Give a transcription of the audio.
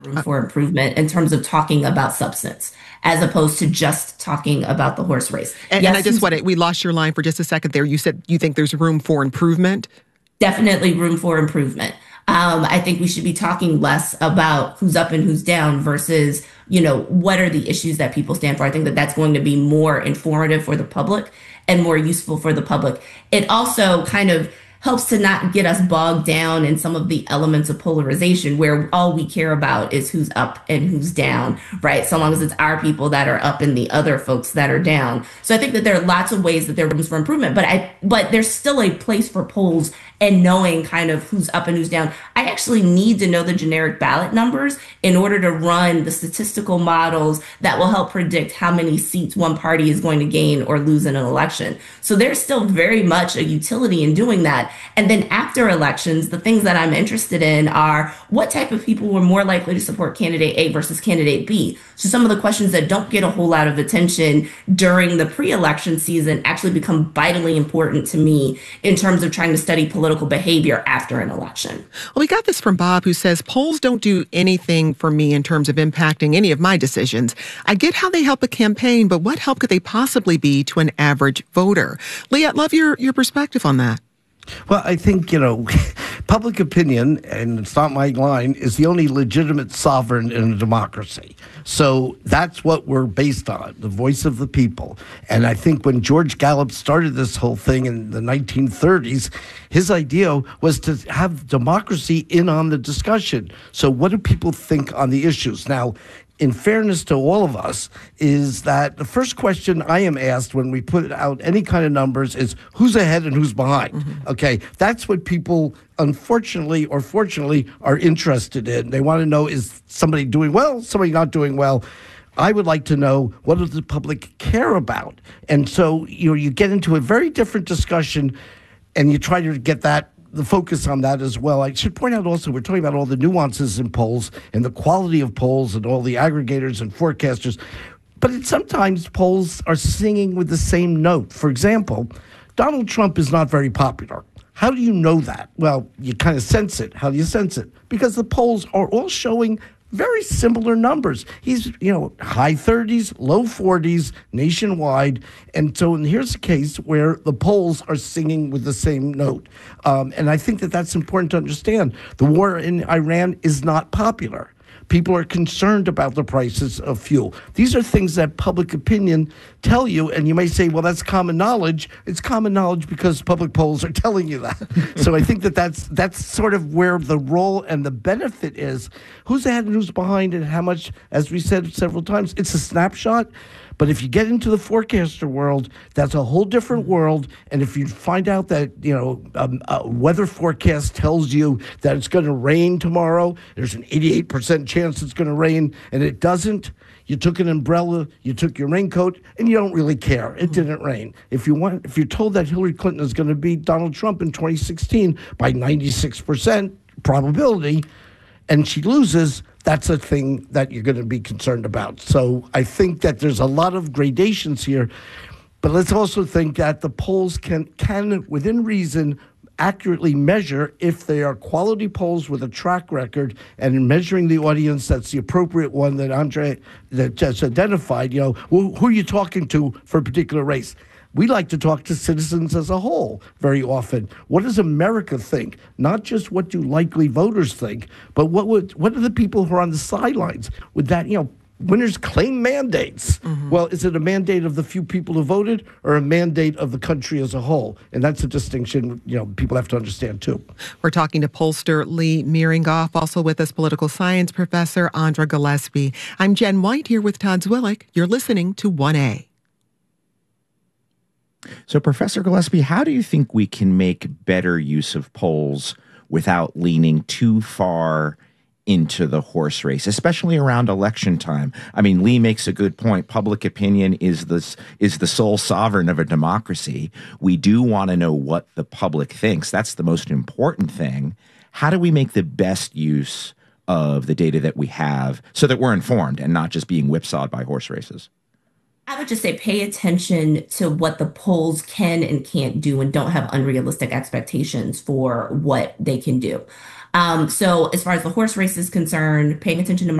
room for improvement in terms of talking about substance as opposed to just talking about the horse race. And I Yes, just we lost your line for just a second there. You said you think there's room for improvement. definitely room for improvement. I think we should be talking less about who's up and who's down versus, what are the issues that people stand for. I think that that's going to be more informative for the public and more useful for the public. It also kind of helps to not get us bogged down in some of the elements of polarization where all we care about is who's up and who's down, right? So long as it's our people that are up and the other folks that are down. So I think that there are lots of ways that there are rooms for improvement, but there's still a place for polls and knowing kind of who's up and who's down. I actually need to know the generic ballot numbers in order to run the statistical models that will help predict how many seats one party is going to gain or lose in an election. So there's still very much a utility in doing that. And then after elections, the things that I'm interested in are what type of people were more likely to support candidate A versus candidate B. So some of the questions that don't get a whole lot of attention during the pre-election season actually become vitally important to me in terms of trying to study political behavior after an election. Well, we got this from Bob, who says polls don't do anything for me in terms of impacting any of my decisions. I get how they help a campaign, but what help could they possibly be to an average voter? Leah, I'd love your perspective on that. Well, I think, public opinion, and it's not my line, is the only legitimate sovereign in a democracy. So that's what we're based on, the voice of the people. And I think when George Gallup started this whole thing in the 1930s, his idea was to have democracy in on the discussion. So what do people think on the issues? Now, in fairness to all of us, is that the first question I am asked when we put out any kind of numbers is who's ahead and who's behind. Mm-hmm. Okay, that's what people, unfortunately or fortunately, are interested in. They want to know, is somebody doing well, somebody not doing well? I would like to know, what does the public care about? And so you get into a very different discussion, and you try to get the focus on that as well. I should point out also, we're talking about all the nuances in polls and the quality of polls and all the aggregators and forecasters, but sometimes polls are singing with the same note. For example, Donald Trump is not very popular. How do you know that? Well, you kind of sense it. How do you sense it? Because the polls are all showing very similar numbers. He's, high 30s, low 40s nationwide. And so here's a case where the polls are singing with the same note. And I think that that's important to understand. The war in Iran is not popular. People are concerned about the prices of fuel. These are things that public opinion tell you, and you may say, well, that's common knowledge. It's common knowledge because public polls are telling you that. So I think that that's sort of where the role and the benefit is. Who's ahead and who's behind, and how much, as we said several times, it's a snapshot. But if you get into the forecaster world, that's a whole different world. And if you find out that, a weather forecast tells you that it's going to rain tomorrow, there's an 88% chance it's going to rain, and it doesn't, you took an umbrella, you took your raincoat, and you don't really care. It didn't rain. If you're told that Hillary Clinton is going to beat Donald Trump in 2016 by 96% probability, and she loses, that's a thing that you're going to be concerned about. So I think that there's a lot of gradations here, but let's also think that the polls can within reason, accurately measure if they are quality polls with a track record, and in measuring the audience, that's the appropriate one that Andre that just identified. Who are you talking to for a particular race? We like to talk to citizens as a whole very often. What does America think? Not just what do likely voters think, but what are the people who are on the sidelines? Would that, winners claim mandates. Mm-hmm. Well, is it a mandate of the few people who voted or a mandate of the country as a whole? And that's a distinction, people have to understand too. We're talking to pollster Lee Miringoff, also with us, political science professor Andra Gillespie. I'm Jen White here with Todd Zwillich. You're listening to 1A. So, Professor Gillespie, how do you think we can make better use of polls without leaning too far into the horse race, especially around election time? I mean, Lee makes a good point. Public opinion is the sole sovereign of a democracy. We do want to know what the public thinks. That's the most important thing. How do we make the best use of the data that we have so that we're informed and not just being whipsawed by horse races? I would just say pay attention to what the polls can and can't do, and don't have unrealistic expectations for what they can do. So as far as the horse race is concerned, paying attention to